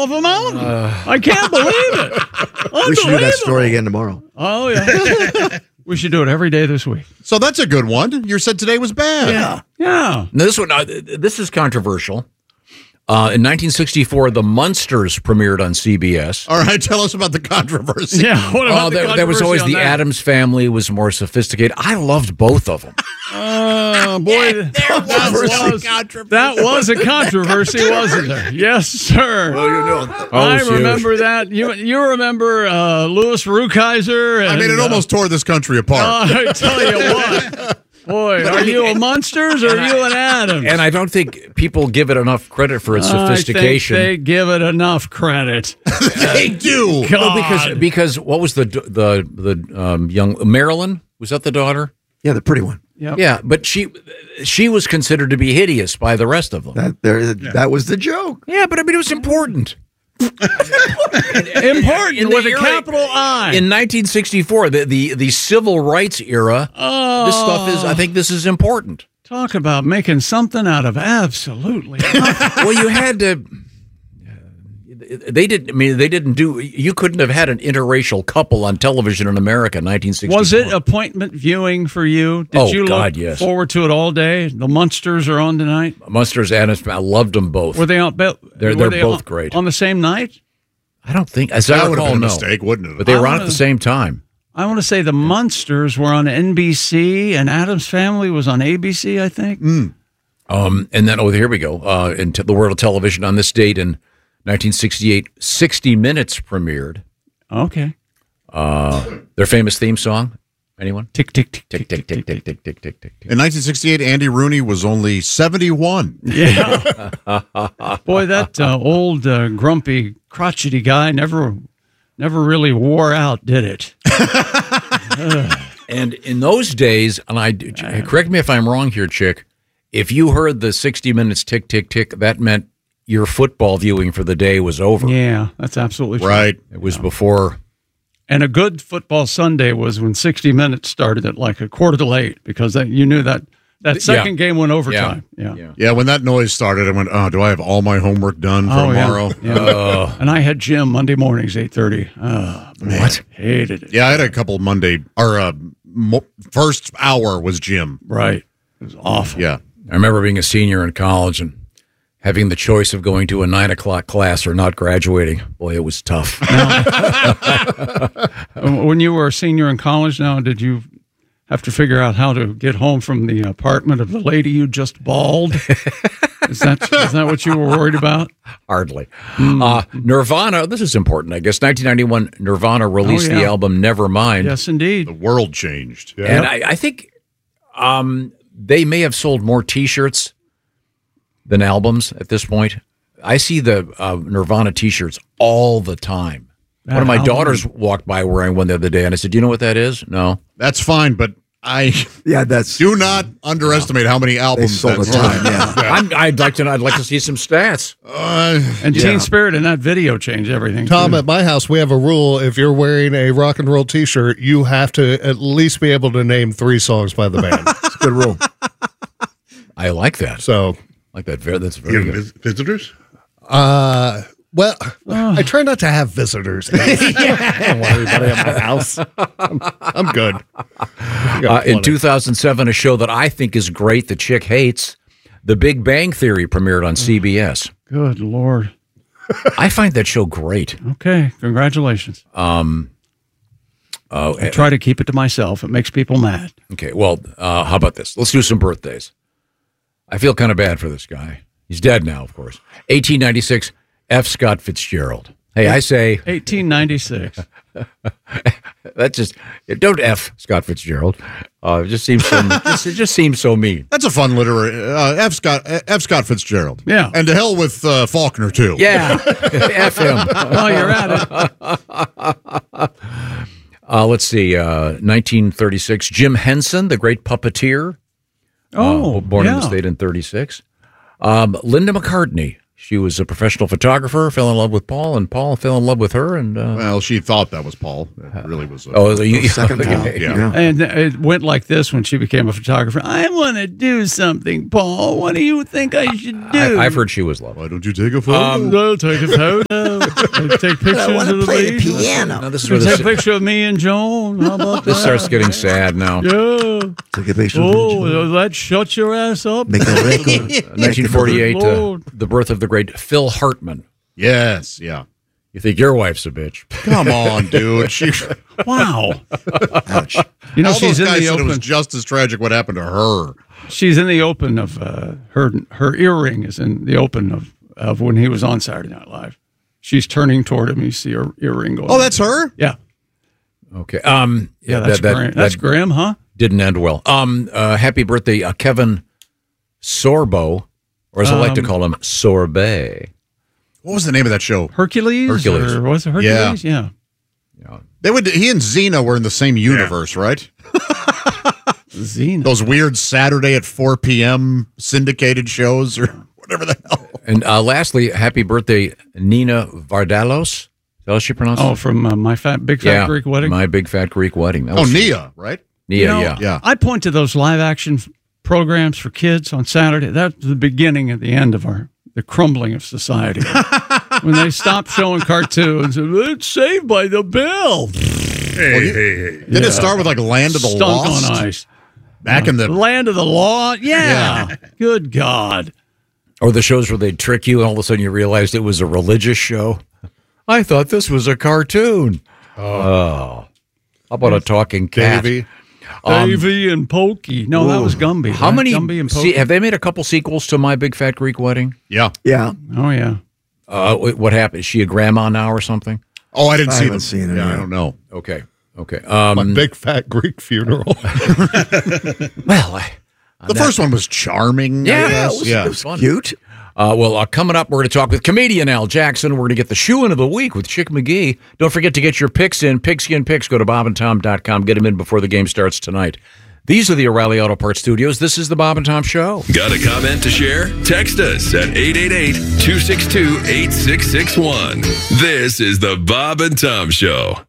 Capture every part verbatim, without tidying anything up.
off a mountain. Uh, I can't believe it. We should do that story again tomorrow. Oh, yeah. We should do it every day this week. So that's a good one. You said today was bad. Yeah. Yeah. Now this one, uh, this is controversial. Uh, in nineteen sixty-four, The Munsters premiered on C B S. All right, tell us about the controversy. Yeah, what about oh, the there, there was always controversy the on that? Addams Family was more sophisticated. I loved both of them. Oh, boy. Yeah, there that was was, a controversy. that was a controversy, wasn't there? Yes, sir. Well, you know, I Oh, remember that. You you remember uh, Louis Rukeyser? And, I mean, it almost uh, tore this country apart. Uh, I tell you what. Boy, are you a Munsters or are you an Adams? And I don't think people give it enough credit for its sophistication. I think they give it enough credit. They do. God. Well, because because what was the the the um, young Marilyn? Was that the daughter? yeah, the pretty one. Yep. Yeah, but she she was considered to be hideous by the rest of them. That there, that was the joke. Yeah, but I mean it was important. Important In the with a era- capital I. In nineteen sixty-four, the, the, the civil rights era, oh, this stuff is, I think this is important. talk about making something out of absolutely nothing. Well, you had to, they didn't, I mean, they didn't do, you couldn't have had an interracial couple on television in America in nineteen sixty-four. Was it appointment viewing for you? Did Oh, you look God, yes. forward to it all day? The Munsters are on tonight. Munsters, Addams, I loved them both. Were they on? Be- They're- were they're they both on, great. on the same night. I don't think, as I That would have recall, been a no. mistake, wouldn't it? But they were I on at wanna- the same time. I want to say the Munsters were on N B C and Addams Family was on A B C, I think. Mm. Um, and then, oh, here we go. Uh, into the world of television on this date in nineteen sixty-eight, sixty minutes premiered. Okay. Uh, their famous theme song. Anyone? Tick, tick, tick, Tick, tick, tick, tick, tick, tick, tick, tick. In nineteen sixty-eight, Andy Rooney was only seventy-one. Yeah. Boy, that uh, old, uh, grumpy, crotchety guy never never really wore out, did it? And in those days, and I correct me if I'm wrong here, Chick, if you heard the sixty minutes tick, tick, tick, that meant your football viewing for the day was over. Yeah, that's absolutely true. Right. It was before. And a good football Sunday was when sixty minutes started at like a quarter to eight because that, you knew that that second Yeah. game went overtime. Yeah. Yeah. Yeah, when that noise started, I went, oh, do I have all my homework done for Oh, yeah. tomorrow? Yeah. Uh, And I had gym Monday mornings, eight thirty. Oh, man. What? Hated it. Yeah, I had a couple Monday, or uh, mo- first hour was gym. Right. It was awful. Yeah. I remember being a senior in college and having the choice of going to a nine o'clock class or not graduating. Boy, it was tough. When you were a senior in college now, did you have to figure out how to get home from the apartment of the lady you just balled? Is that is that what you were worried about? Hardly. Uh, Nirvana, this is important, I guess. nineteen ninety-one, Nirvana released Oh, yeah. the album Nevermind. Yes, indeed. The world changed. And I, I think um, they may have sold more T-shirts than albums at this point. I see the uh, Nirvana T-shirts all the time. That One of my album- daughters walked by wearing one the other day, and I said, "Do you know what that is?" No. That's fine, but I Yeah, that's do not underestimate how many they albums sold the that's time. Yeah. I'm, I'd like to. I'd like to see some stats. Uh, And Yeah. Teen Spirit and that video changed everything. Tom, too. at my house, we have a rule. If you're wearing a rock and roll T-shirt, you have to at least be able to name three songs by the band. It's a good rule. I like that. So, like that. Very, that's very good. visitors? uh, well, I try not to have visitors. I don't want everybody at my house. I'm, I'm good. I got Uh, in plenty. two thousand seven, a show that I think is great, the Chick hates, The Big Bang Theory premiered on C B S. Good Lord. I find that show great. Okay, congratulations. Um, uh, I try to keep it to myself. It makes people mad. okay, well, uh, how about this? Let's do some birthdays. I feel kind of bad for this guy. He's dead now, of course. eighteen ninety-six, F. Scott Fitzgerald. Hey, I say eighteen ninety-six. that just don't F. Scott Fitzgerald. Uh, it just seems so. just, it just seems so mean. That's a fun literary. Uh, F. Scott F. Scott Fitzgerald. Yeah. And to hell with uh, Faulkner, too. Yeah, F him. Well, you're at it. Uh, let's see, uh, nineteen thirty-six, Jim Henson, the great puppeteer. Oh, uh, born in yeah. the state in thirty-six. Um, Linda McCartney. She was a professional photographer, fell in love with Paul, and Paul fell in love with her. And uh, Well, she thought that was Paul. It really was. Uh, oh, you, Second time. okay. yeah. And it went like this when she became a photographer. I want to do something, Paul. What do you think I should do? I, I've heard she was lovely. Why don't you take a photo? I'll take a photo. They take pictures I want of to the play the ladies. piano. Now this is They where take a this, picture of me and Joan. How about this that? starts getting sad now. Yeah. Take a picture. Oh, that shut your ass up. Make a record. nineteen forty-eight, uh, Lord. the birth of the great Phil Hartman. Yes, yeah. You think your wife's a bitch? Come on, dude. She, Wow. Ouch. You know, all she's those in guys the said it was open. just as tragic what happened to her. She's in the open of uh, her. Her earring is in the open of, of when he was on Saturday Night Live. She's turning toward him. You see her earring going. Oh, that's her? Yeah. Okay. Um, Yeah, that's that, that, Graham. That's that Graham, huh? didn't end well. Um, uh, happy birthday, uh, Kevin Sorbo, or as I like to Um, call him, Sorbet. What was the name of that show? Hercules? Hercules. Or was it Hercules? Yeah. Yeah. They would. He and Xena were in the same universe, right? Xena. Those weird Saturday at four p.m. syndicated shows or whatever the hell. And uh, lastly, happy birthday, Nina Vardalos. Is that how she pronounced Oh, it? from uh, my fat big fat yeah, Greek wedding. My Big Fat Greek Wedding. That Oh, was- Nia, right? Nia, You know, yeah. Yeah. I point to those live action f- programs for kids on Saturday. That's the beginning and the end of our the crumbling of society. When they stop showing cartoons, it's Saved by the Bell. Hey, hey, hey. Did it start with like Land of the Stunk Lost? on ice. Back in the Land of the Law. Yeah. Good God. Or the shows where they'd trick you and all of a sudden you realized it was a religious show. I thought this was a cartoon. Oh. How about a talking cat? Davy. Um, Davy and Pokey. No, that was Gumby. How right? many? Gumby and See, Pokey. have they made a couple sequels to My Big Fat Greek Wedding? yeah. Yeah. Oh, yeah. Uh, wh- what happened? Is she a grandma now or something? Oh, I didn't I see haven't them. seen it Yeah, I yet. don't know. Okay. Okay. My Um, big fat Greek funeral. well, I, The first one was charming. I Yeah, guess. it was- yeah. it was fun. Cute. Uh, well, uh, coming up, we're going to talk with comedian Al Jackson. We're going to get the shoe-in of the week with Chick McGee. Don't forget to get your picks in. Pigskin Picks. Go to bob and tom dot com. Get them in before the game starts tonight. These are the O'Reilly Auto Parts Studios. This is the Bob and Tom Show. Got a comment to share? Text us at eight eight eight, two six two, eight six six one. This is the Bob and Tom Show.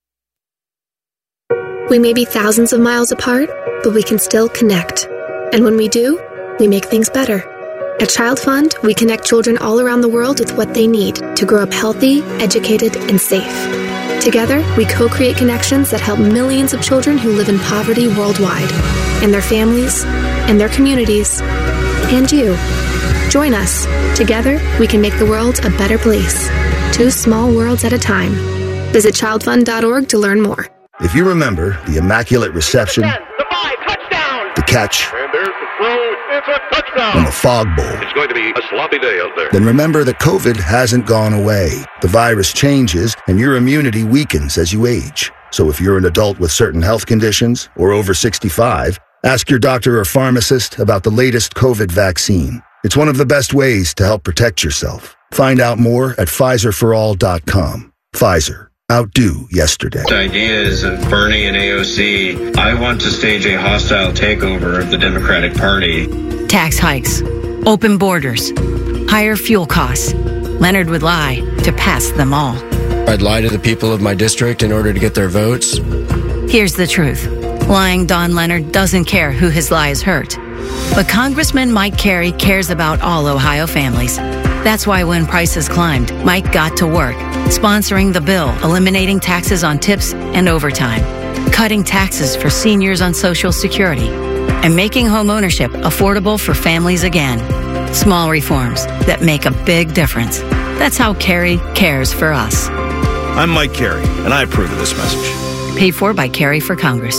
We may be thousands of miles apart, but we can still connect. And when we do, we make things better. At Child Fund, we connect children all around the world with what they need to grow up healthy, educated, and safe. Together, we co-create connections that help millions of children who live in poverty worldwide, and their families, and their communities, and you. Join us. Together, we can make the world a better place. Two small worlds at a time. Visit child fund dot org to learn more. If you remember the Immaculate Reception, The five, touchdown! the catch, And there's the throw. It's a touchdown. and the Fog Bowl, It's going to be a sloppy day out there. then remember that COVID hasn't gone away. The virus changes, and your immunity weakens as you age. So if you're an adult with certain health conditions or over sixty-five, ask your doctor or pharmacist about the latest COVID vaccine. It's one of the best ways to help protect yourself. Find out more at Pfizer for all dot com. Pfizer. Outdo yesterday. Ideas of Bernie and A O C. I want to stage a hostile takeover of the Democratic Party. Tax hikes, open borders, higher fuel costs. Leonard would lie to pass them all. I'd lie to the people of my district in order to get their votes. Here's the truth. Lying Don Leonard doesn't care who his lies hurt. But Congressman Mike Carey cares about all Ohio families. That's why when prices climbed, Mike got to work, sponsoring the bill, eliminating taxes on tips and overtime, cutting taxes for seniors on Social Security, and making home ownership affordable for families again. Small reforms that make a big difference. That's how Carey cares for us. I'm Mike Carey, and I approve of this message. Paid for by Carey for Congress.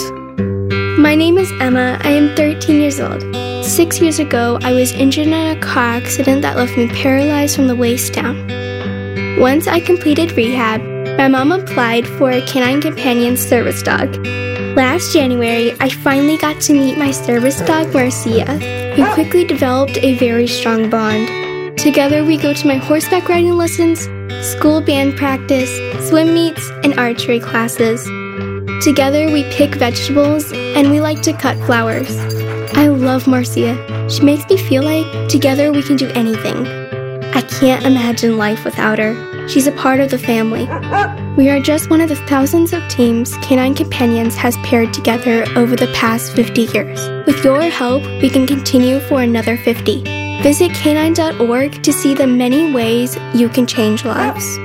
My name is Emma. I am thirteen years old. Six years ago, I was injured in a car accident that left me paralyzed from the waist down. Once I completed rehab, my mom applied for a Canine Companion service dog. Last January, I finally got to meet my service dog, Marcia. We quickly developed a very strong bond. Together, we go to my horseback riding lessons, school band practice, swim meets, and archery classes. Together, we pick vegetables, and we like to cut flowers. I love Marcia. She makes me feel like together we can do anything. I can't imagine life without her. She's a part of the family. We are just one of the thousands of teams Canine Companions has paired together over the past fifty years. With your help, we can continue for another fifty. Visit canine dot org to see the many ways you can change lives.